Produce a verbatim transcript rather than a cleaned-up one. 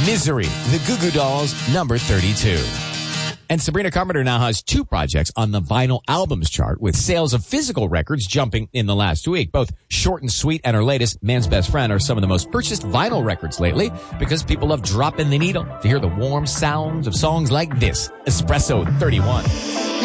Misery, the Goo Goo Dolls, number thirty-two. And Sabrina Carpenter now has two projects on the vinyl albums chart, with sales of physical records jumping in the last week. Both Short and Sweet and her latest, Man's Best Friend, are some of the most purchased vinyl records lately because people love dropping the needle to hear the warm sounds of songs like this, Espresso thirty-one.